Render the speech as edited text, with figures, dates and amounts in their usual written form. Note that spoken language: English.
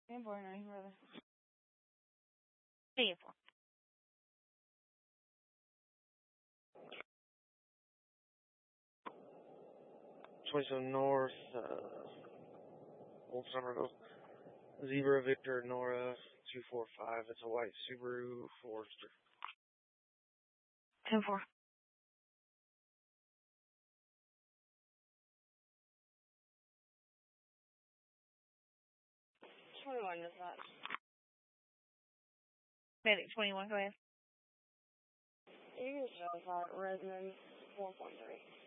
10-4, brother. 10-4. North, Old Somerville, Zebra Victor Nora 245. It's a white Subaru Forester. 10-4. Dispatch. Medic 21, go ahead. Eagle Shell, Redmond 4.3.